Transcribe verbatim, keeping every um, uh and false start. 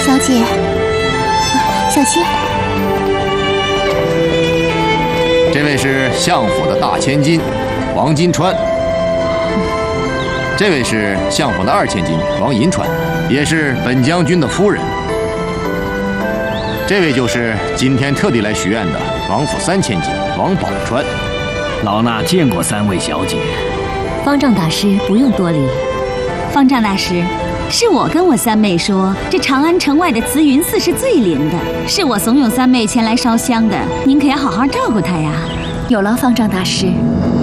小姐，小心。 这位是相府的大千金王金川，这位是相府的二千金王银川，也是本将军的夫人。这位就是今天特地来许愿的王府三千金王宝钏。 老衲见过三位小姐。 方丈大师不用多礼。 方丈大师，是我跟我三妹说，这长安城外的慈云寺是最灵的，是我怂恿三妹前来烧香的，您可要好好照顾她呀。 有劳方丈大师。